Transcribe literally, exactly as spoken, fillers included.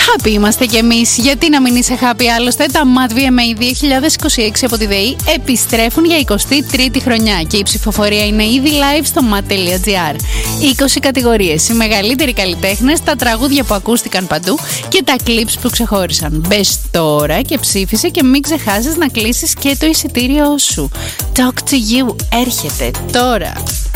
Happy είμαστε κι εμείς. Γιατί να μην είσαι happy άλλωστε? Τα Mad βι εμ έι δύο χιλιάδες είκοσι έξι από τη ΔΕΗ επιστρέφουν για εικοστή τρίτη χρονιά και η ψηφοφορία είναι ήδη live στο mat τελεία gr. είκοσι κατηγορίες, οι μεγαλύτεροι καλλιτέχνες, τα τραγούδια που ακούστηκαν παντού και τα clips που ξεχώρισαν. Μπες τώρα και ψήφισε και μην ξεχάσεις να κλείσεις και το εισιτήριό σου. Talk to you έρχεται τώρα.